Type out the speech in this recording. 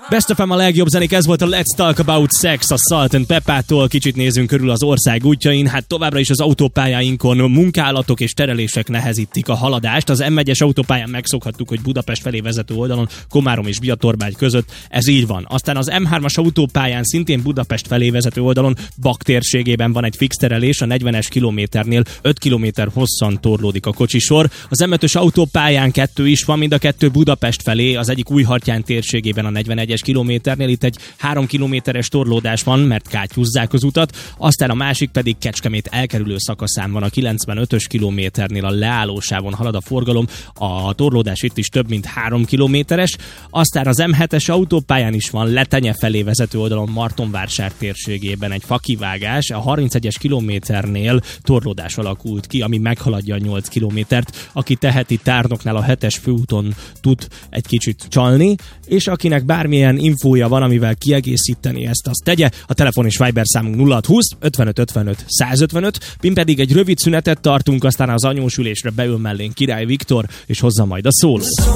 Best of a legjobb zenék, ez volt a Let's Talk About Sex a Salt and Peppától. Kicsit nézzünk körül az ország útjain. Hát továbbra is az autópályáinkon munkálatok és terelések nehezítik a haladást. Az M1-es autópályán megszokhattuk, hogy Budapest felé vezető oldalon Komárom és Biatorbágy között ez így van. Aztán az M3-as autópályán szintén Budapest felé vezető oldalon Bak térségében van egy fix terelés, a 40-es kilométernél 5 kilométer hosszan torlódik a kocsisor. Az M5-ös autópályán 2 is van, mind a kettő Budapest felé, az egyik Újhartyán térségében a 41-es kilométernél, itt egy 3 kilométeres torlódás van, mert kátyúzzák az utat, aztán a másik pedig Kecskemét elkerülő szakaszán van, a 95-ös kilométernél a leállósávon halad a forgalom, a torlódás itt is több mint 3 kilométeres, aztán az M7-es autópályán is van Letenye felé vezető oldalon Martonvásár térségében egy fakivágás, a 31-es kilométernél torlódás alakult ki, ami meghaladja a 8 kilométert, aki teheti Tárnoknál a 7-es főúton tud egy kicsit csalni, és akinek bármilyen infója van, amivel kiegészíteni ezt, azt tegye. A telefon és Viber számunk 0620 55 55 155, mi pedig egy rövid szünetet tartunk, aztán az anyósülésre beül mellénk Király Viktor, és hozza majd a szólót.